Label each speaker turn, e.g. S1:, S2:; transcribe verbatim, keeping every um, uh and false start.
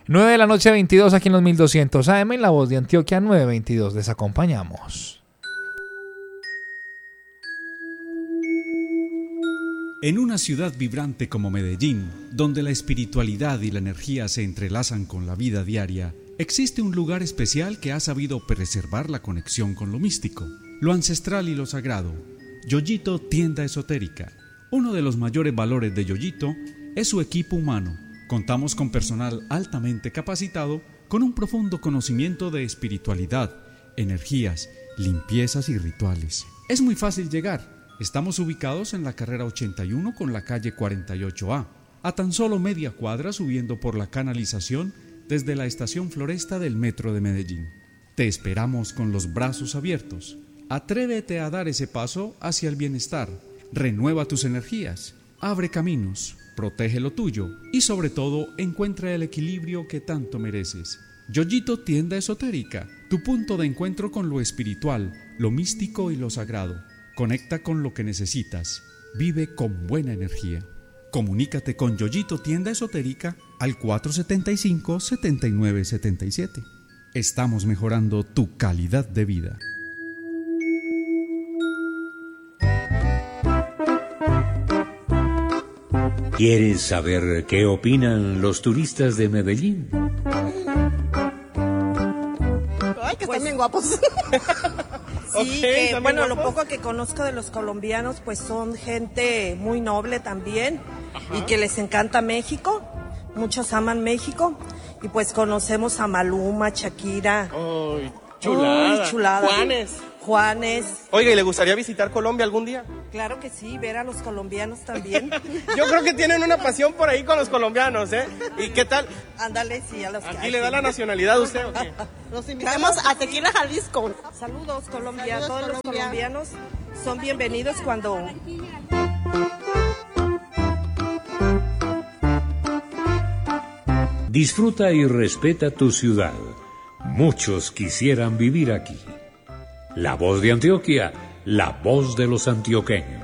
S1: nueve de la noche, veintidós aquí en los mil doscientos A M, en La Voz de Antioquia, nueve veintidós. Les acompañamos.
S2: En una ciudad vibrante como Medellín, donde la espiritualidad y la energía se entrelazan con la vida diaria, existe un lugar especial que ha sabido preservar la conexión con lo místico, lo ancestral y lo sagrado. Yoyito Tienda Esotérica. Uno de los mayores valores de Yoyito es su equipo humano. Contamos con personal altamente capacitado, con un profundo conocimiento de espiritualidad, energías, limpiezas y rituales. Es muy fácil llegar. Estamos ubicados en la carrera ochenta y uno con la calle cuarenta y ocho A, a tan solo media cuadra subiendo por la canalización desde la estación Floresta del Metro de Medellín. Te esperamos con los brazos abiertos. Atrévete a dar ese paso hacia el bienestar. Renueva tus energías, abre caminos, protege lo tuyo y sobre todo encuentra el equilibrio que tanto mereces. Yoyito Tienda Esotérica, tu punto de encuentro con lo espiritual, lo místico y lo sagrado. Conecta con lo que necesitas. Vive con buena energía. Comunícate con Yoyito Tienda Esotérica al cuatro siete cinco, siete nueve siete siete. Estamos mejorando tu calidad de vida.
S3: ¿Quieres saber qué opinan los turistas de Medellín?
S4: Ay, que están bien guapos. Sí,
S5: okay,
S4: que, bueno, lo poco que conozco de los colombianos, pues son gente muy noble también. Ajá. Y que les encanta México, muchos aman México, y pues conocemos a Maluma, Shakira.
S5: ¡Ay, chulada!
S4: Uy, chulada.
S5: Juanes.
S4: Juanes.
S5: Oiga, ¿y le gustaría visitar Colombia algún día?
S4: Claro que sí, ver a los colombianos también.
S5: Yo creo que tienen una pasión por ahí con los colombianos, ¿eh? ¿Y qué tal?
S4: Ándale, sí, a los
S5: ¿Aquí
S4: que
S5: le da
S4: sí.
S5: la nacionalidad a usted o qué?
S4: Los invitamos a Tequila, Jalisco. Saludos, Colombia. Saludos, todos Colombia. Los colombianos son bienvenidos cuando...
S3: Disfruta y respeta tu ciudad. Muchos quisieran vivir aquí. La Voz de Antioquia, la voz de los antioqueños.